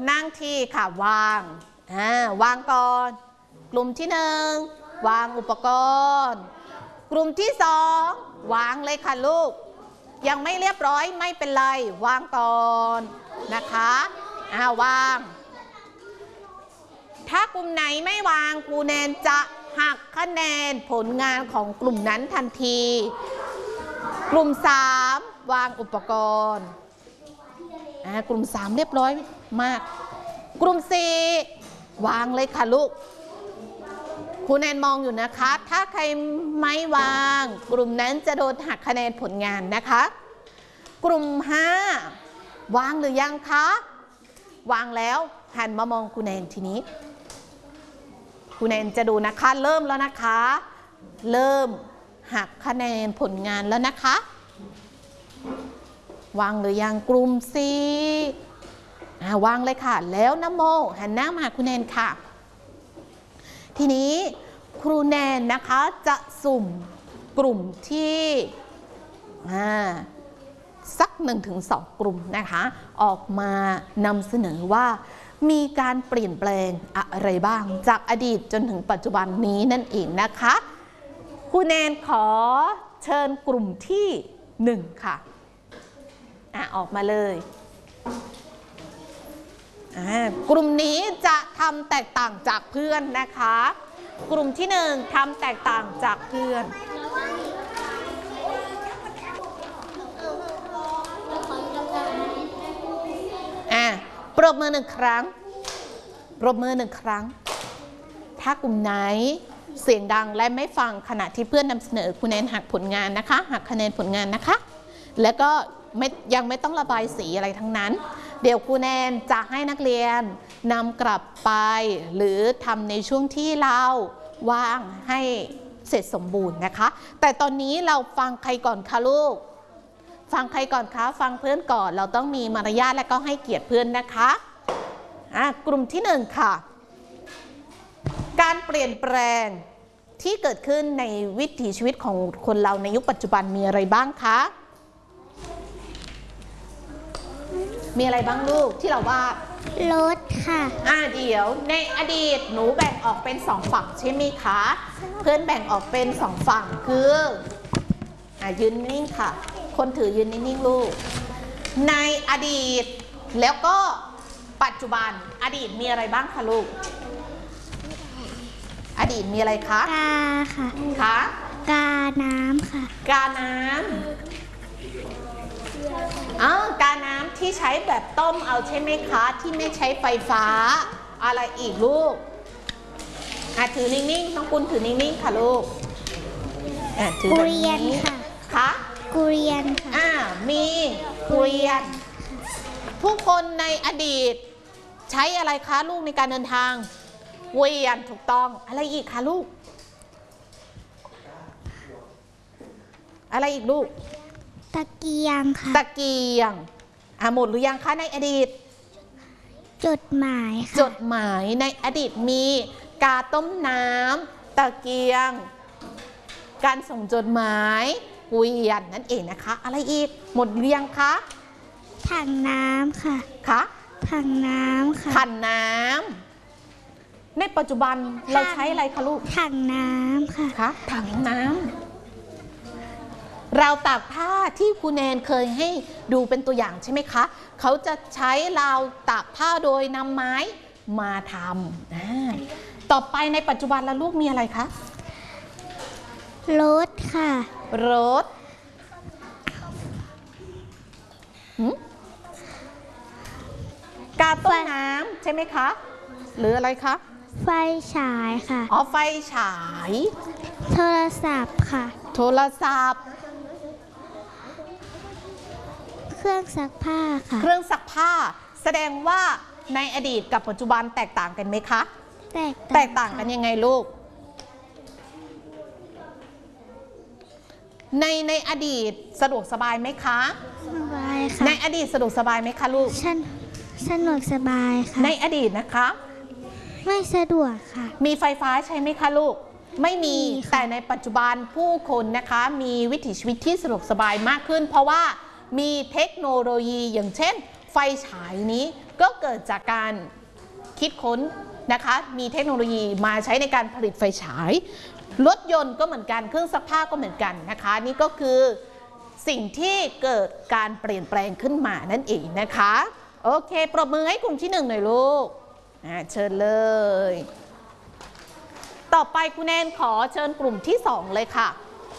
นั่งที่ค่ะวางวางก่อนกลุ่มที่1วางอุปกรณ์กลุ่มที่2วางเลยค่ะลูกยังไม่เรียบร้อยไม่เป็นไรวางก่อนนะคะวางถ้ากลุ่มไหนไม่วางครูแนนจะหักคะแนนผลงานของกลุ่มนั้นทันทีกลุ่ม3วางอุปกรณ์กลุ่ม3เรียบร้อยมากกลุ่ม4วางเลยค่ะลูกครูแนนมองอยู่นะคะถ้าใครไม่วางกลุ่มนั้นจะโดนหักคะแนนผลงานนะคะกลุ่ม5วางหรือยังคะวางแล้วหันมามองครูแนนทีนี้ครูแนนจะดูนะคะเริ่มแล้วนะคะเริ่มหักคะแนนผลงานแล้วนะคะวางหรือยังกลุ่ม4วางเลยค่ะแล้วนโมหันหน้ามาครูแนนค่ะทีนี้ครูแนนนะคะจะสุ่มกลุ่มที่สัก 1-2 กลุ่มนะคะออกมานำเสนอว่ามีการเปลี่ยนแปลงอะไรบ้างจากอดีตจนถึงปัจจุบันนี้นั่นเองนะคะครูแนนขอเชิญกลุ่มที่1ค่ะออกมาเลยกลุ่มนี้จะทำแตกต่างจากเพื่อนนะคะกลุ่มที่1ทำแตกต่างจากเพื่อนปรบมือ1ครั้งปรบมือ1ครั้งถ้ากลุ่มไหนเสียงดังและไม่ฟังขณะที่เพื่อนนำเสนอครูแนนหักผลงานนะคะหักคะแนนผลงานนะคะแล้วก็ยังไม่ต้องระบายสีอะไรทั้งนั้นเดี๋ยวครูแนนจะให้นักเรียนนำกลับไปหรือทำในช่วงที่เราว่างให้เสร็จสมบูรณ์นะคะแต่ตอนนี้เราฟังใครก่อนคะลูกฟังใครก่อนคะฟังเพื่อนก่อนเราต้องมีมารยาทและก็ให้เกียรติเพื่อนนะคะกลุ่มที่1ค่ะการเปลี่ยนแปลงที่เกิดขึ้นในวิถีชีวิตของคนเราในยุคปัจจุบันมีอะไรบ้างคะมีอะไรบ้างลูกที่เราวาดรถค่ะเดี๋ยวในอดีตหนูแบ่งออกเป็น2ฝั่งใช่ไหมคะเพื่อนแบ่งออกเป็น2ฝั่งคือยืนนิ่งค่ะคนถือยืนนิ่งๆลูกในอดีตแล้วก็ปัจจุบันอดีตมีอะไรบ้างคะลูกอดีตมีอะไรคะกาค่ะกาน้ำค่ะกาน้ำกาน้ำที่ใช้แบบต้มเอาใช่ไหมคะที่ไม่ใช้ไฟฟ้าอะไรอีกลูกถือนิ่งๆน้องปุณถือนิ่งๆค่ะลูกถือแบบนี้ค่ะเกวียนค่ะมีเกวียนผู้คนในอดีตใช้อะไรคะลูกในการเดินทางเกวียนถูกต้องอะไรอีกคะลูกอะไรอีกลูกตะเกียงค่ะตะเกียงหมดหรือยังคะในอดีตจดหมายค่ะจดหมายในอดีตมีกาต้มน้ำตะเกียงการส่งจดหมายเกวียนนั่นเองนะคะอะไรอีกหมดหรือยังคะถังน้ำค่ะถังน้ำค่ะขันน้ำในปัจจุบันเราใช้อะไรคะลูกถังน้ำค่ะถังน้ำราวตากผ้าที่ครูแนนเคยให้ดูเป็นตัวอย่างใช่ไหมคะเขาจะใช้ราวตากผ้าโดยนำไม้มาทำต่อไปในปัจจุบันแล้วลูกมีอะไรคะรถค่ะรถกาต้มน้ำใช่ไหมคะหรืออะไรคะไฟฉายค่ะไฟฉายโทรศัพท์ค่ะโทรศัพท์เครื่องซักผ้าค่ะเครื่องซักผ้าแสดงว่าในอดีตกับปัจจุบันแตกต่างกันไหมคะแตกต่างกันยังไงลูกในอดีตสะดวกสบายไหมคะสบายค่ะในอดีตสะดวกสบายไหมคะลูกสะดวกสบายค่ะในอดีตนะคะไม่สะดวกค่ะมีไฟฟ้าใช่ไหมคะลูกไม่มีแต่ในปัจจุบันผู้คนนะคะมีวิถีชีวิตที่สะดวกสบายมากขึ้นเพราะว่ามีเทคโนโลยีอย่างเช่นไฟฉายนี้ก็เกิดจากการคิดค้นนะคะมีเทคโนโลยีมาใช้ในการผลิตไฟฉายรถยนต์ก็เหมือนกันเครื่องซักผ้าก็เหมือนกันนะคะนี่ก็คือสิ่งที่เกิดการเปลี่ยนแปลงขึ้นมานั่นเองนะคะโอเคปรบมือให้กลุ่มที่1หน่อยลูกเชิญเลยต่อไปคุณแนนขอเชิญกลุ่มที่2เลยค่ะ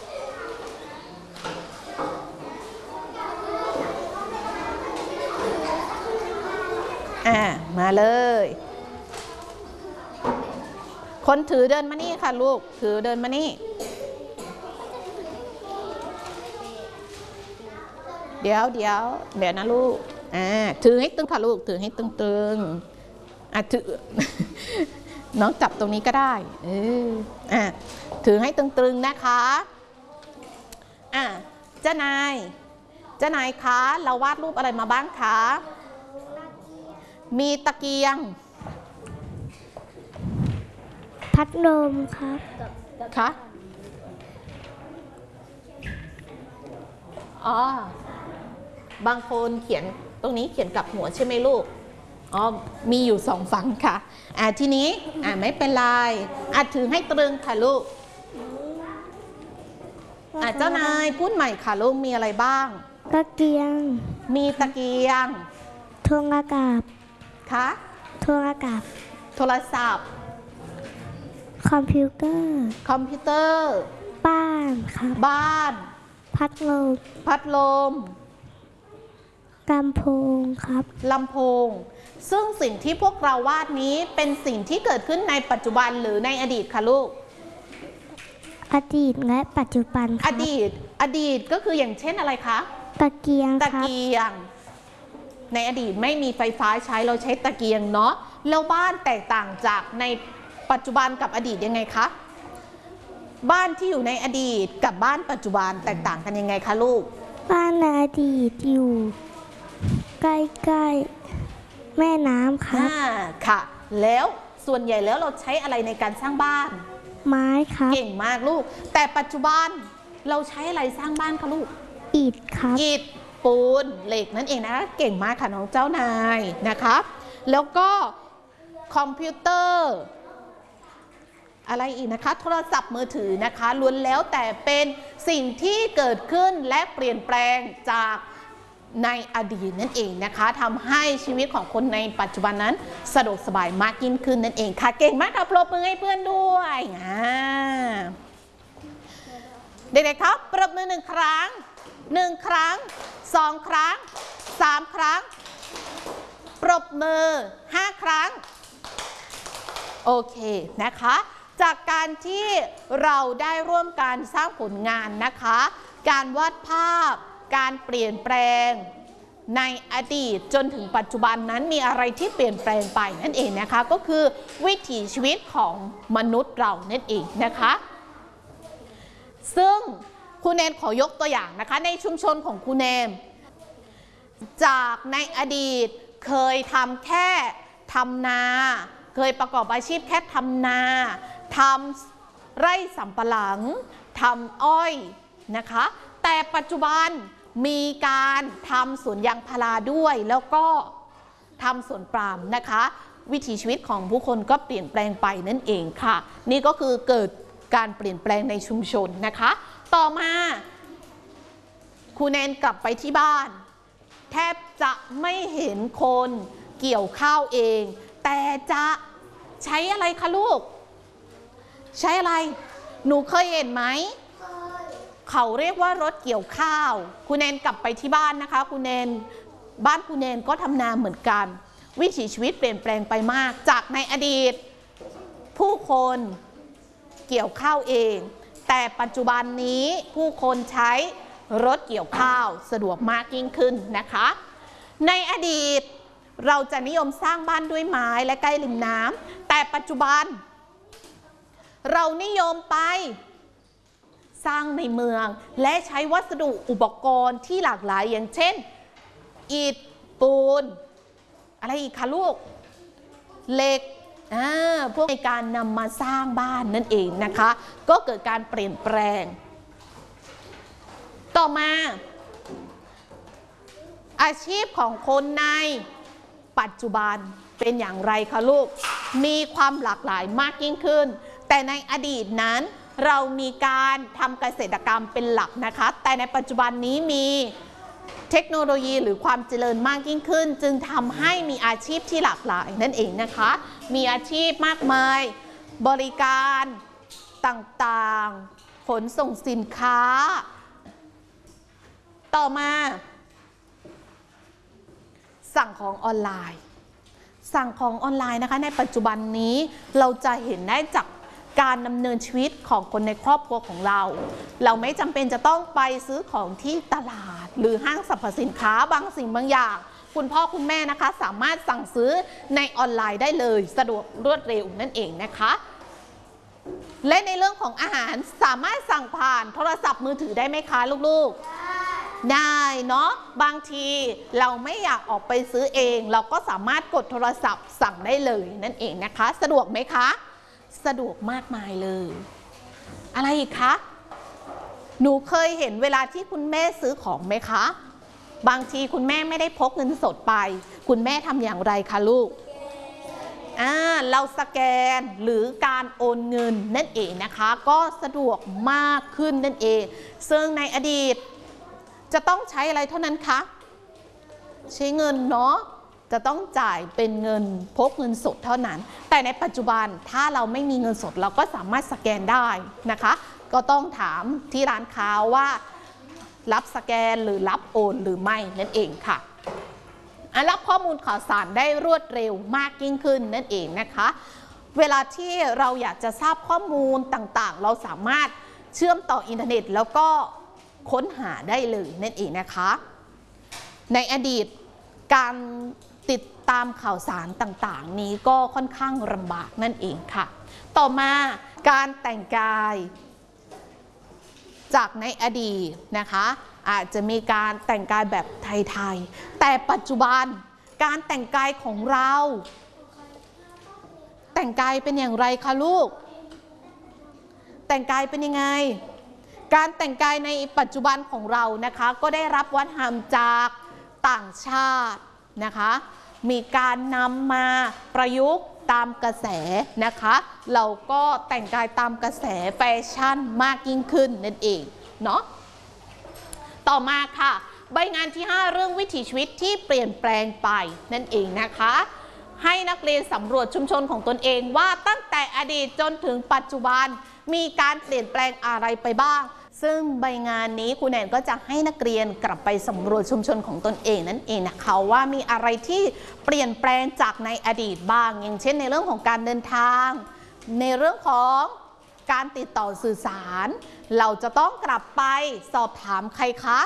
มาเลยคนถือเดินมานี่ค่ะลูกถือเดินมานี่เดี๋ยวนะลูกถือให้ตึงค่ะลูกถือให้ตึงถือ น้องจับตรงนี้ก็ได้ถือให้ตึงนะคะเจ้านายคะเราวาดรูปอะไรมาบ้างคะมีตะเกียงพัดลมครับคะบางคนเขียนตรงนี้เขียนกับหัวใช่ไหมลูกมีอยู่2ฝั่งค่ะทีนี้ไม่เป็นไรถือให้ตรึงค่ะลูกเจ้านายพูดใหม่ค่ะลูกมีอะไรบ้างตะเกียงมีตะเกียงโทรอากาศคะโทรอากาศโทรศัพท์คอมพิวเตอร์บ้านครับบ้านพัดลมลำโพงครับลำโพงซึ่งสิ่งที่พวกเราวาดนี้เป็นสิ่งที่เกิดขึ้นในปัจจุบันหรือในอดีตคะลูกอดีตและปัจจุบันอดีตก็คืออย่างเช่นอะไรคะตะเกียงในอดีตไม่มีไฟฟ้าใช้เราใช้ตะเกียงเนาะแล้วบ้านแตกต่างจากในปัจจุบันกับอดีตยังไงคะบ้านที่อยู่ในอดีตกับบ้านปัจจุบันแตกต่างกันยังไงคะลูกบ้านในอดีตอยู่ใกล้ๆแม่น้ำค่ะค่ะแล้วส่วนใหญ่แล้วเราใช้อะไรในการสร้างบ้านไม้ครับเก่งมากลูกแต่ปัจจุบันเราใช้อะไรสร้างบ้านคะลูกอิฐครับอิฐปูนเหล็กนั่นเองนะเก่งมากค่ะน้องเจ้านายนะครับแล้วก็คอมพิวเตอร์อะไรอีกนะคะโทรศัพท์มือถือนะคะล้วนแล้วแต่เป็นสิ่งที่เกิดขึ้นและเปลี่ยนแปลงจากในอดีตนั่นเองนะคะทำให้ชีวิตของคนในปัจจุบันนั้นสะดวกสบายมากยิ่งขึ้นนั่นเองค่ะเก่งมากค่ะปรบมือให้เพื่อนด้วยเด็กๆครับปรบมือ1 ครั้ง1 ครั้ง2 ครั้ง3 ครั้งปรบมือ5 ครั้งโอเคนะคะจากการที่เราได้ร่วมกันสร้างผลงานนะคะการวาดภาพการเปลี่ยนแปลงในอดีตจนถึงปัจจุบันนั้นมีอะไรที่เปลี่ยนแปลงไปนั่นเองนะคะก็คือวิถีชีวิตของมนุษย์เรานั่นเองนะคะซึ่งครูแนนขอยกตัวอย่างนะคะในชุมชนของครูแนนจากในอดีตเคยทำแค่ทำนาเคยประกอบอาชีพแค่ทำนาทำไร่สำปะหลังทำอ้อยนะคะแต่ปัจจุบันมีการทำสวนยางพาราด้วยแล้วก็ทำสวนปาล์มนะคะวิถีชีวิตของผู้คนก็เปลี่ยนแปลงไปนั่นเองค่ะนี่ก็คือเกิดการเปลี่ยนแปลงในชุมชนนะคะต่อมาครูแนนกลับไปที่บ้านแทบจะไม่เห็นคนเกี่ยวข้าวเองแต่จะใช้อะไรคะลูกใช้อะไรหนูเคยเห็นไหมเขาเรียกว่ารถเกี่ยวข้าวครูแนนกลับไปที่บ้านนะคะครูแนนบ้านครูแนนก็ทำนาเหมือนกันวิถีชีวิตเปลี่ยนแปลงไปมากจากในอดีตผู้คนเกี่ยวข้าวเองแต่ปัจจุบันนี้ผู้คนใช้รถเกี่ยวข้าวสะดวกมากยิ่งขึ้นนะคะในอดีตเราจะนิยมสร้างบ้านด้วยไม้และใกล้ริมน้ำแต่ปัจจุบันเรานิยมไปสร้างในเมืองและใช้วัสดุอุปกรณ์ที่หลากหลายอย่างเช่นอิฐปูนอะไรอีกคะลูกเหล็กพวกในการนำมาสร้างบ้านนั่นเองนะคะก็เกิดการเปลี่ยนแปลงต่อมาอาชีพของคนในปัจจุบันเป็นอย่างไรคะลูกมีความหลากหลายมากยิ่งขึ้นแต่ในอดีตนั้นเรามีการทำเกษตรกรรมเป็นหลักนะคะแต่ในปัจจุบันนี้มีเทคโนโลยีหรือความเจริญมากยิ่งขึ้นจึงทำให้มีอาชีพที่หลากหลายนั่นเองนะคะมีอาชีพมากมายบริการต่างๆขนส่งสินค้าต่อมาสั่งของออนไลน์สั่งของออนไลน์นะคะในปัจจุบันนี้เราจะเห็นได้จากการดำเนินชีวิตของคนในครอบครัวของเราไม่จำเป็นจะต้องไปซื้อของที่ตลาดหรือห้างสรรพสินค้าบางสิ่งบางอย่างคุณพ่อคุณแม่นะคะสามารถสั่งซื้อในออนไลน์ได้เลยสะดวกรวดเร็วนั่นเองนะคะและในเรื่องของอาหารสามารถสั่งผ่านโทรศัพท์มือถือได้ไหมคะลูกๆได้เนาะบางทีเราไม่อยากออกไปซื้อเองเราก็สามารถกดโทรศัพท์สั่งได้เลยนั่นเองนะคะสะดวกไหมคะสะดวกมากมายเลยอะไรอีกคะหนูเคยเห็นเวลาที่คุณแม่ซื้อของไหมคะบางทีคุณแม่ไม่ได้พกเงินสดไปคุณแม่ทำอย่างไรคะลูกเราสแกนหรือการโอนเงินนั่นเองนะคะก็สะดวกมากขึ้นนั่นเองซึ่งในอดีตจะต้องใช้อะไรเท่านั้นคะใช้เงินเนาะจะต้องจ่ายเป็นเงินพกเงินสดเท่านั้นแต่ในปัจจุบันถ้าเราไม่มีเงินสดเราก็สามารถสแกนได้นะคะก็ต้องถามที่ร้านค้าว่ารับสแกนหรือรับโอนหรือไม่นั่นเองค่ะรับข้อมูลข่าวสารได้รวดเร็วมากยิ่งขึ้นนั่นเองนะคะเวลาที่เราอยากจะทราบข้อมูลต่างๆเราสามารถเชื่อมต่ออินเทอร์เน็ตแล้วก็ค้นหาได้เลยนั่นเองนะคะในอดีตการติดตามข่าวสารต่างๆนี้ก็ค่อนข้างลำบากนั่นเองค่ะต่อมาการแต่งกายจากในอดีตนะคะอาจจะมีการแต่งกายแบบไทยๆแต่ปัจจุบันการแต่งกายของเราแต่งกายเป็นอย่างไรคะลูกแต่งกายเป็นยังไงการแต่งกายในปัจจุบันของเรานะคะก็ได้รับวัฒนธรรมจากต่างชาตินะคะมีการนำมาประยุกต์ตามกระแสนะคะเราก็แต่งกายตามกระแสแฟชั่นมากยิ่งขึ้นนั่นเองเนาะต่อมาค่ะใบงานที่ 5เรื่องวิถีชีวิตที่เปลี่ยนแปลงไปนั่นเองนะคะให้นักเรียนสำรวจชุมชนของตนเองว่าตั้งแต่อดีตจนถึงปัจจุบันมีการเปลี่ยนแปลงอะไรไปบ้างซึ่งใบงานนี้ครูแนนก็จะให้นักเรียนกลับไปสำรวจชุมชนของตนเองนั่นเองนะคะว่ามีอะไรที่เปลี่ยนแปลงจากในอดีตบ้างอย่างเช่นในเรื่องของการเดินทางในเรื่องของการติดต่อสื่อสารเราจะต้องกลับไปสอบถามใครคะ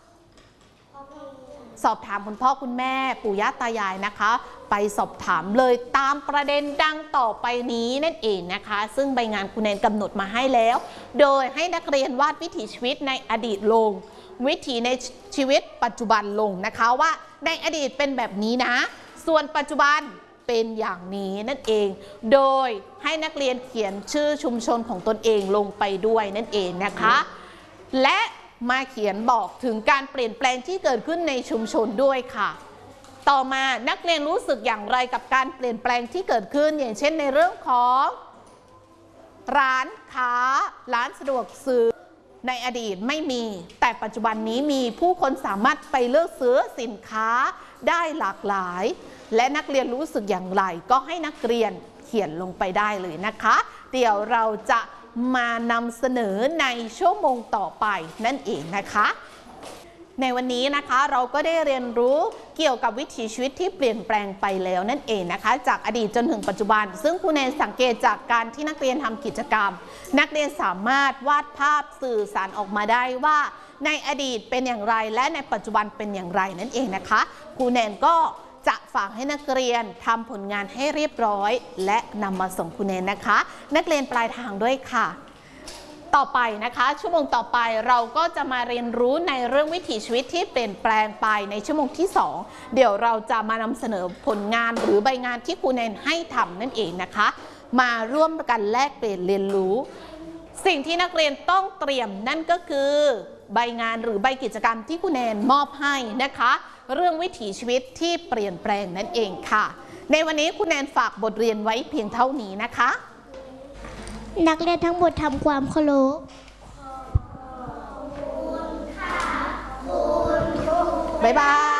สอบถามคุณพ่อคุณแม่ปู่ย่าตายายนะคะไปสอบถามเลยตามประเด็นดังต่อไปนี้นั่นเองนะคะซึ่งใบงานครูแนนกำหนดมาให้แล้วโดยให้นักเรียนวาดวิถีชีวิตในอดีตลงวิถีในชีวิตปัจจุบันลงนะคะว่าในอดีตเป็นแบบนี้นะส่วนปัจจุบันเป็นอย่างนี้นั่นเองโดยให้นักเรียนเขียนชื่อชุมชนของตนเองลงไปด้วยนั่นเองนะคะและมาเขียนบอกถึงการเปลี่ยนแปลงที่เกิดขึ้นในชุมชนด้วยค่ะต่อมานักเรียนรู้สึกอย่างไรกับการเปลี่ยนแปลงที่เกิดขึ้นอย่างเช่นในเรื่องของร้านค้าร้านสะดวกซื้อในอดีตไม่มีแต่ปัจจุบันนี้มีผู้คนสามารถไปเลือกซื้อสินค้าได้หลากหลายและนักเรียนรู้สึกอย่างไรก็ให้นักเรียนเขียนลงไปได้เลยนะคะเดี๋ยวเราจะมานำเสนอในชั่วโมงต่อไปนั่นเองนะคะในวันนี้นะคะเราก็ได้เรียนรู้เกี่ยวกับวิถีชีวิตที่เปลี่ยนแปลงไปแล้วนั่นเองนะคะจากอดีตจนถึงปัจจุบันซึ่งครูแนนสังเกตจากการที่นักเรียนทำกิจกรรมนักเรียนสามารถวาดภาพสื่อสารออกมาได้ว่าในอดีตเป็นอย่างไรและในปัจจุบันเป็นอย่างไรนั่นเองนะคะครูแนนก็จะฝากให้นักเรียนทำผลงานให้เรียบร้อยและนำมาส่งครูแนนนะคะนักเรียนปลายทางด้วยค่ะต่อไปนะคะชั่วโมงต่อไปเราก็จะมาเรียนรู้ในเรื่องวิถีชีวิตที่เปลี่ยนแปลงไปในชั่วโมงที่2เดี๋ยวเราจะมานำเสนอผลงานหรือใบงานที่ครูแนนให้ทำนั่นเองนะคะมาร่วมกันแลกเปลี่ยนเรียนรู้สิ่งที่นักเรียนต้องเตรียมนั่นก็คือใบงานหรือใบกิจกรรมที่ครูแนนมอบให้นะคะเรื่องวิถีชีวิตที่เปลี่ยนแปลงนั่นเองค่ะในวันนี้คุณแนนฝากบทเรียนไว้เพียงเท่านี้นะคะนักเรียนทั้งหมดทำความเคารพบ๊ายบาย